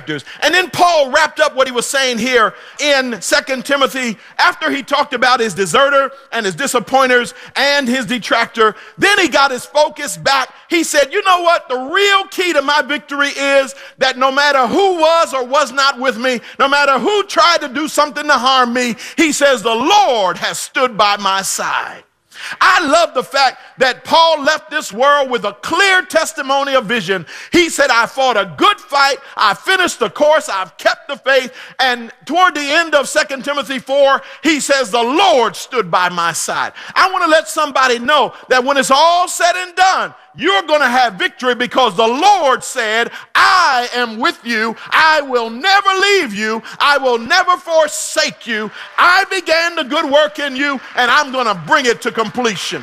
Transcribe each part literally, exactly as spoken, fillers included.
detractors. And then Paul wrapped up what he was saying here in Second Timothy after he talked about his deserter and his disappointers and his detractor. Then he got his focus back. He said, you know what? The real key to my victory is that no matter who was or was not with me, no matter who tried to do something to harm me, he says, the Lord has stood by my side. I love the fact that Paul left this world with a clear testimony of vision. He said, I fought a good fight. I finished the course. I've kept the faith. And toward the end of Second Timothy four, he says, the Lord stood by my side. I want to let somebody know that when it's all said and done, you're going to have victory because the Lord said, I am with you. I will never leave you. I will never forsake you. I began the good work in you, and I'm going to bring it to completion.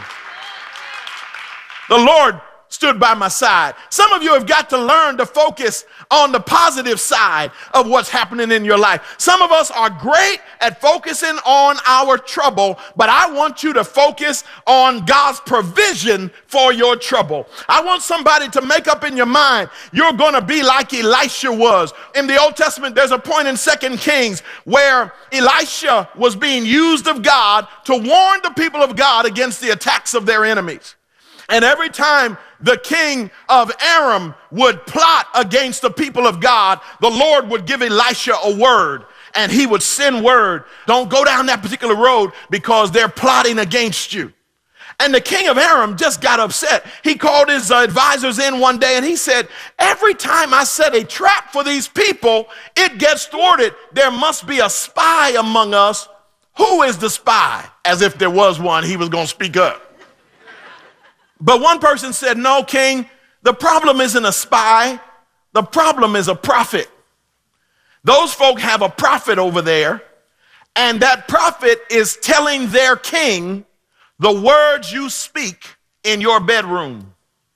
The Lord stood by my side. Some of you have got to learn to focus on the positive side of what's happening in your life. Some of us are great at focusing on our trouble, but I want you to focus on God's provision for your trouble. I want somebody to make up in your mind, you're going to be like Elisha was. In the Old Testament, there's a point in Second Kings where Elisha was being used of God to warn the people of God against the attacks of their enemies. And every time the king of Aram would plot against the people of God, the Lord would give Elisha a word, and he would send word, don't go down that particular road because they're plotting against you. And the king of Aram just got upset. He called his uh, advisors in one day and he said, every time I set a trap for these people, it gets thwarted. There must be a spy among us. Who is the spy? As if there was one, he was going to speak up. But one person said, no, king, the problem isn't a spy. The problem is a prophet. Those folk have a prophet over there, and that prophet is telling their king the words you speak in your bedroom.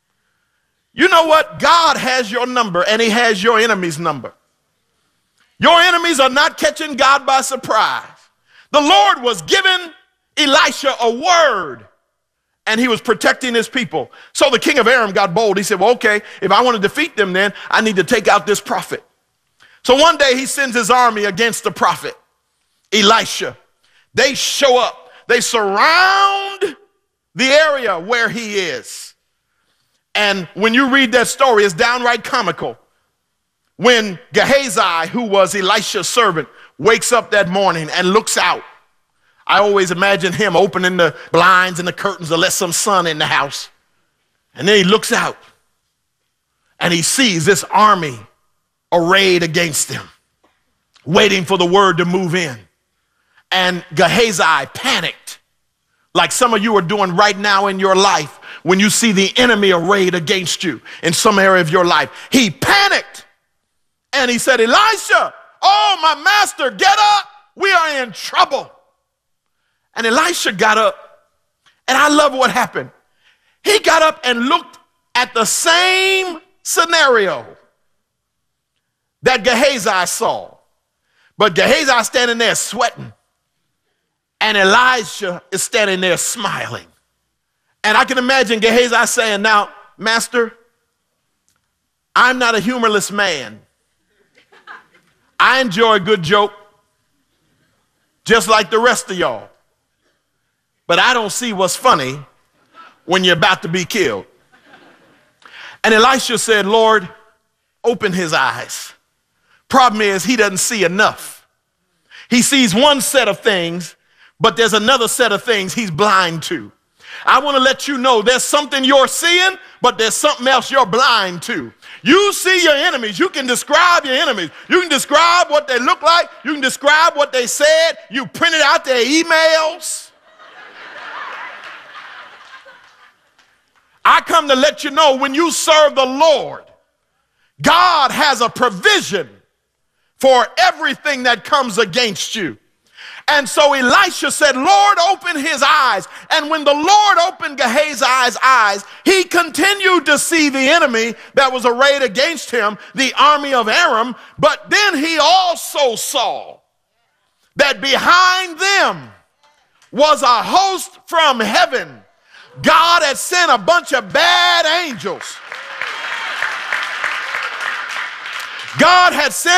You know what? God has your number, and he has your enemy's number. Your enemies are not catching God by surprise. The Lord was giving Elisha a word, and he was protecting his people. So the king of Aram got bold. He said, well, okay, if I want to defeat them, then I need to take out this prophet. So one day he sends his army against the prophet, Elisha. They show up. They surround the area where he is. And when you read that story, it's downright comical. When Gehazi, who was Elisha's servant, wakes up that morning and looks out, I always imagine him opening the blinds and the curtains to let some sun in the house. And then he looks out and he sees this army arrayed against him, waiting for the word to move in. And Gehazi panicked, like some of you are doing right now in your life when you see the enemy arrayed against you in some area of your life. He panicked and he said, Elisha, oh, my master, get up. We are in trouble. And Elisha got up, and I love what happened. He got up and looked at the same scenario that Gehazi saw. But Gehazi standing there sweating, and Elisha is standing there smiling. And I can imagine Gehazi saying, now, master, I'm not a humorless man. I enjoy a good joke, just like the rest of y'all. But I don't see what's funny when you're about to be killed. And Elisha said, Lord, open his eyes. Problem is, he doesn't see enough. He sees one set of things, but there's another set of things he's blind to. I want to let you know there's something you're seeing, but there's something else you're blind to. You see your enemies. You can describe your enemies. You can describe what they look like. You can describe what they said. You printed out their emails. I come to let you know when you serve the Lord, God has a provision for everything that comes against you. And so Elisha said, Lord, open his eyes. And when the Lord opened Gehazi's eyes, he continued to see the enemy that was arrayed against him, the army of Aram. But then he also saw that behind them was a host from heaven. God had sent a bunch of bad angels. God had sent